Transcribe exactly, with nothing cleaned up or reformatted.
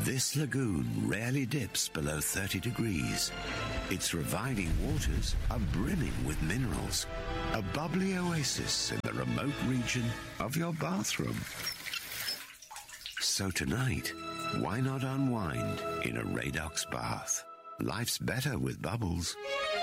This lagoon rarely dips below thirty degrees. Its reviving waters are brimming with minerals. A bubbly oasis in the remote region of your bathroom. So tonight, why not unwind in a Radox bath? Life's better with bubbles.